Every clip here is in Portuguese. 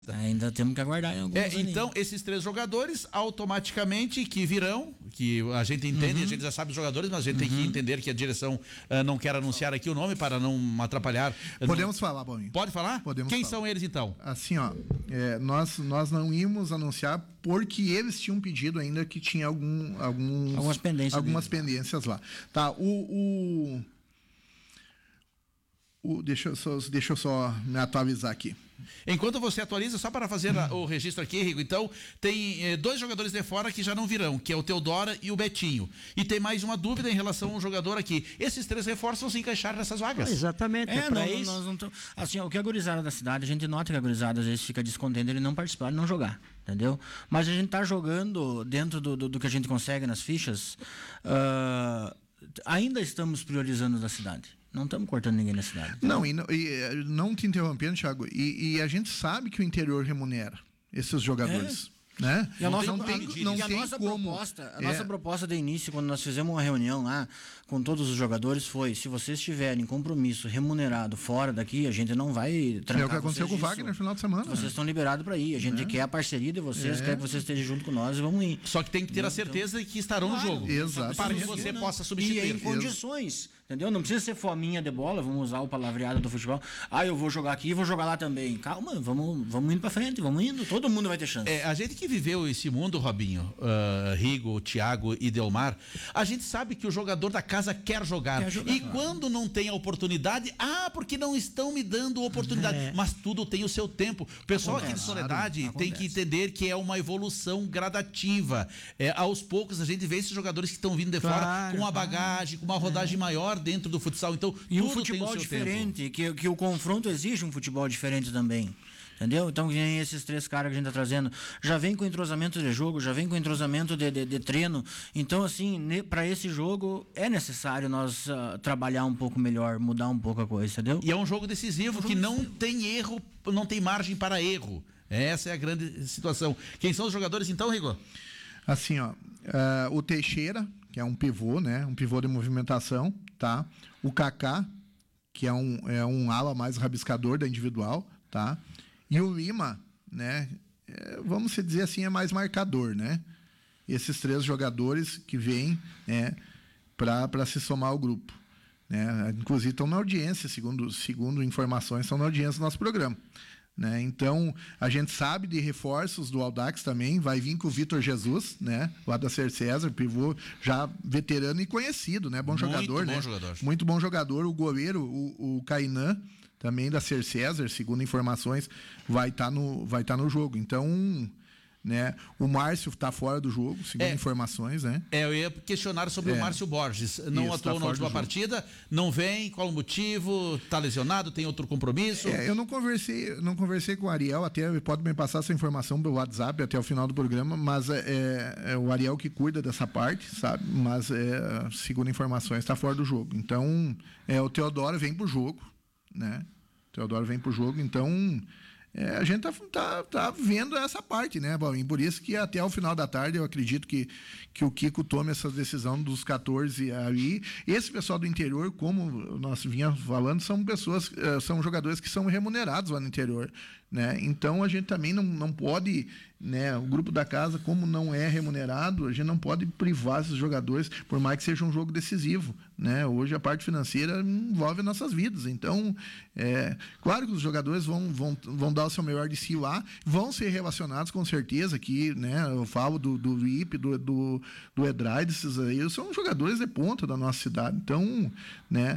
Ainda temos que aguardar em alguns então, esses 3 jogadores automaticamente que virão, que a gente entende, a gente já sabe os jogadores, mas a gente tem que entender que a direção não quer anunciar aqui o nome para não atrapalhar. Podemos falar, Boninho? Pode falar? Podemos Quem falar. são eles então? Assim, nós não íamos anunciar porque eles tinham pedido ainda que tinha algumas pendências lá. Tá, deixa eu só me atualizar aqui. Enquanto você atualiza, só para fazer o registro aqui, Rigo, então, tem 2 jogadores de fora que já não virão, que é o Teodora e o Betinho. E tem mais uma dúvida em relação ao jogador aqui. Esses 3 reforços vão se encaixar nessas vagas. Exatamente. Nós não assim, o que a gurizada da cidade, a gente nota que a gurizada às vezes fica descontente ele não participar, não jogar, entendeu? Mas a gente tá jogando dentro do que a gente consegue nas fichas, ainda estamos priorizando da cidade. Não estamos cortando ninguém na cidade. Não, não te interrompendo, Thiago, e a gente sabe que o interior remunera esses jogadores. Né? E a nossa proposta de início, quando nós fizemos uma reunião lá com todos os jogadores, foi: se vocês tiverem compromisso remunerado fora daqui, a gente não vai trancar. É o que aconteceu com o Wagner no final de semana. Vocês estão liberados para ir. A gente quer a parceria de vocês, quer que vocês estejam junto com nós e vamos ir. Só que tem que ter a certeza de que estarão no jogo. Exato. Para que você possa substituir. E em condições, entendeu? Não precisa ser fominha de bola, vamos usar o palavreado do futebol. Eu vou jogar aqui e vou jogar lá também. Calma, vamos indo para frente, vamos indo. Todo mundo vai ter chance. A gente que viveu esse mundo, Robinho, Rigo, Thiago e Delmar, a gente sabe que o jogador da casa quer jogar. Quando não tem a oportunidade, porque não estão me dando oportunidade. Mas tudo tem o seu tempo. O pessoal aqui de Soledade tem que entender que é uma evolução gradativa. Aos poucos a gente vê esses jogadores que estão vindo de fora com uma bagagem, com uma rodagem maior dentro do futsal. Então, e um futebol diferente, que o confronto exige um futebol diferente também. Entendeu? Então, vem esses 3 caras que a gente tá trazendo, já vem com entrosamento de jogo, já vem com entrosamento de treino. Então, assim, para esse jogo é necessário nós trabalhar um pouco melhor, mudar um pouco a coisa, entendeu? E é um jogo decisivo que não tem erro, não tem margem para erro. Essa é a grande situação. Quem são os jogadores então, Rigo? Assim, o Teixeira, que é um pivô, né? Um pivô de movimentação, tá? O Kaká, que é um ala mais rabiscador da individual, tá? E o Lima, né, vamos dizer assim, é mais marcador, né? Esses 3 jogadores que vêm para se somar ao grupo. Né? Inclusive estão na audiência, segundo informações, estão na audiência do nosso programa. Né? Então, a gente sabe de reforços do Audax também, vai vir com o Vitor Jesus, né? Lá da Ser César, pivô já veterano e conhecido, né? Bom jogador, né? Muito bom jogador. O goleiro, o Kainan, também da Ser César, segundo informações, vai estar no jogo. Então, né, o Márcio está fora do jogo, segundo informações, né? Eu ia questionar sobre o Márcio Borges. Não atuou na última partida, não vem, qual o motivo? Está lesionado, tem outro compromisso? Eu não conversei com o Ariel, até pode me passar essa informação pelo WhatsApp até o final do programa, mas é o Ariel que cuida dessa parte, sabe? Mas, segundo informações, está fora do jogo. Então, o Teodoro vem pro jogo, né? Teodoro vem pro jogo, então a gente tá vendo essa parte, né, Paulinho? Por isso que até o final da tarde eu acredito que o Kiko tome essa decisão dos 14 aí. Esse pessoal do interior, como nós vinhamos falando, são jogadores que são remunerados lá no interior, né? Então a gente também não pode, né, o grupo da casa, como não é remunerado, a gente não pode privar esses jogadores, por mais que seja um jogo decisivo, né? Hoje a parte financeira envolve nossas vidas, então claro que os jogadores vão dar o seu melhor de si lá, vão ser relacionados com certeza aqui, né? Eu falo do IP, do Edrade, esses aí são jogadores de ponta da nossa cidade, então, né,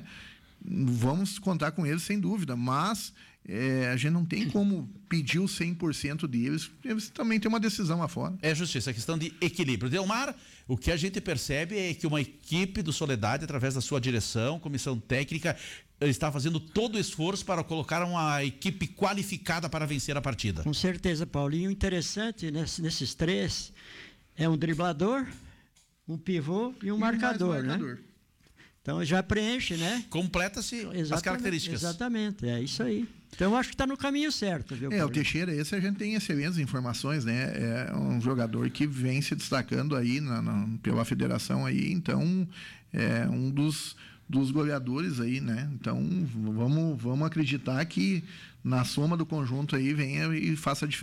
vamos contar com eles sem dúvida, mas a gente não tem como pedir o 100% deles, eles também têm uma decisão lá fora. É justiça, a questão de equilíbrio. Delmar, o que a gente percebe é que uma equipe do Soledade, através da sua direção, comissão técnica, está fazendo todo o esforço para colocar uma equipe qualificada para vencer a partida. Com certeza, Paulinho. Interessante nesses 3 é um driblador, um pivô e um marcador, né? Então já preenche, né? Completa-se as características. Exatamente, é isso aí. Então eu acho que está no caminho certo, viu? O Teixeira, esse a gente tem excelentes informações, né? É um jogador que vem se destacando aí pela federação aí, então é um dos goleadores aí, né? Então, vamos acreditar que na soma do conjunto aí venha e faça a diferença.